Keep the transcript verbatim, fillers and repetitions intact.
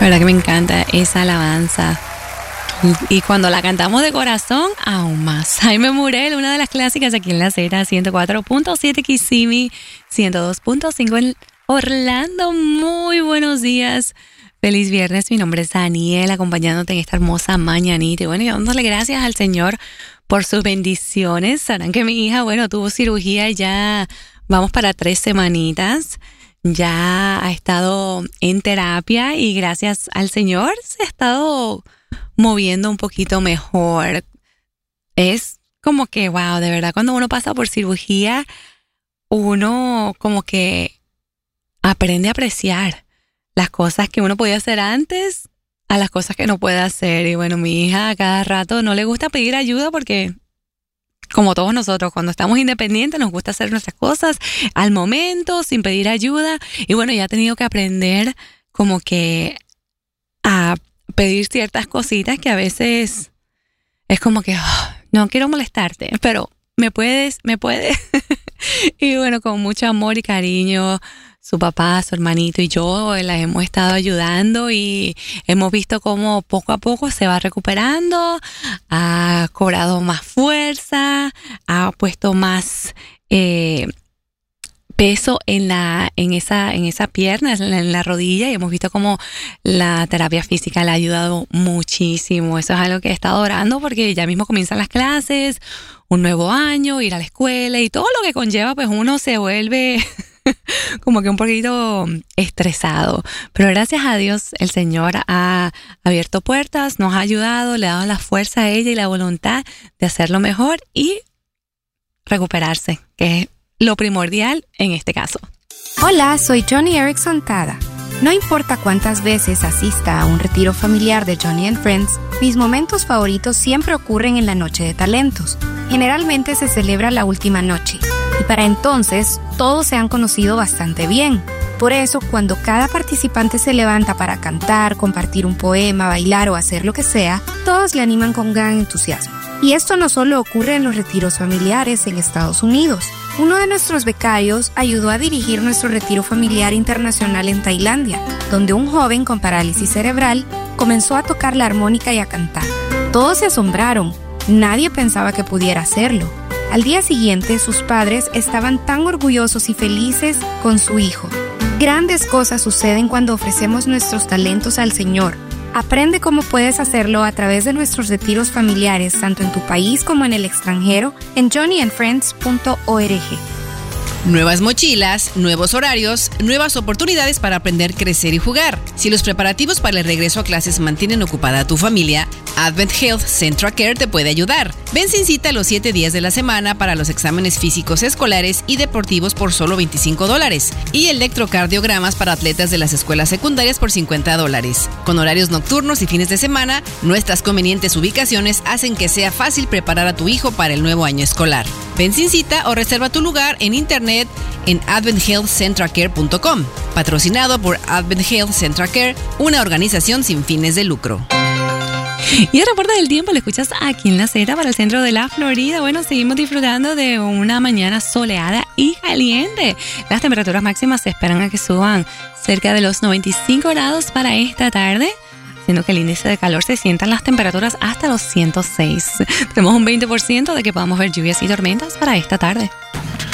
La verdad que me encanta esa alabanza. Y, y cuando la cantamos de corazón, aún más. Jaime Murel, una de las clásicas aquí en la Z, ciento cuatro punto siete Kissimmee, ciento dos punto cinco en Orlando. Muy buenos días. Feliz viernes. Mi nombre es Daniel, acompañándote en esta hermosa mañanita. Y bueno, y dándole gracias al Señor por sus bendiciones. Sabrán que mi hija, bueno, tuvo cirugía y ya vamos para tres semanitas. Ya ha estado en terapia y gracias al Señor se ha estado moviendo un poquito mejor. Es como que, wow, de verdad, cuando uno pasa por cirugía, uno como que aprende a apreciar las cosas que uno podía hacer antes a las cosas que no puede hacer. Y bueno, mi hija a cada rato no le gusta pedir ayuda porque, como todos nosotros, cuando estamos independientes nos gusta hacer nuestras cosas al momento, sin pedir ayuda. Y bueno, ya ha tenido que aprender como que a pedir ciertas cositas que a veces es como que oh, no quiero molestarte, pero me puedes, me puedes. Y bueno, con mucho amor y cariño, su papá, su hermanito y yo la hemos estado ayudando y hemos visto cómo poco a poco se va recuperando, ha cobrado más fuerza, ha puesto más eh, peso en la en esa en esa pierna, en la, en la rodilla, y hemos visto cómo la terapia física le ha ayudado muchísimo. Eso es algo que he estado orando porque ya mismo comienzan las clases, un nuevo año, ir a la escuela y todo lo que conlleva, pues uno se vuelve como que un poquito estresado. Pero gracias a Dios el Señor ha abierto puertas, nos ha ayudado, le ha dado la fuerza a ella y la voluntad de hacerlo mejor y recuperarse, que es lo primordial en este caso. Hola, soy Johnny Erickson Tada. No importa cuántas veces asista a un retiro familiar de Johnny and Friends, mis momentos favoritos siempre ocurren en la Noche de Talentos. Generalmente se celebra la última noche, y para entonces todos se han conocido bastante bien. Por eso, cuando cada participante se levanta para cantar, compartir un poema, bailar o hacer lo que sea, todos le animan con gran entusiasmo. Y esto no solo ocurre en los retiros familiares en Estados Unidos. Uno de nuestros becarios ayudó a dirigir nuestro retiro familiar internacional en Tailandia, donde un joven con parálisis cerebral comenzó a tocar la armónica y a cantar. Todos se asombraron. Nadie pensaba que pudiera hacerlo. Al día siguiente, sus padres estaban tan orgullosos y felices con su hijo. Grandes cosas suceden cuando ofrecemos nuestros talentos al Señor. Aprende cómo puedes hacerlo a través de nuestros retiros familiares, tanto en tu país como en el extranjero, en johnny and friends punto org. Nuevas mochilas, nuevos horarios, nuevas oportunidades para aprender, crecer y jugar. Si los preparativos para el regreso a clases mantienen ocupada a tu familia, Advent Health Central Care te puede ayudar. Ven sin cita los siete días de la semana para los exámenes físicos escolares y deportivos por solo veinticinco dólares y electrocardiogramas para atletas de las escuelas secundarias por cincuenta dólares. Con horarios nocturnos y fines de semana, nuestras convenientes ubicaciones hacen que sea fácil preparar a tu hijo para el nuevo año escolar. Ven sin cita o reserva tu lugar en internet en advent health central care punto com. Patrocinado por Advent Health Central Care, una organización sin fines de lucro. Y el reporte del tiempo lo escuchas aquí en la Z para el centro de la Florida. Bueno, seguimos disfrutando de una mañana soleada y caliente. Las temperaturas máximas se esperan a que suban cerca de los noventa y cinco grados para esta tarde, siendo que el índice de calor se sienta en las temperaturas hasta los ciento seis. Tenemos un veinte por ciento de que podamos ver lluvias y tormentas para esta tarde.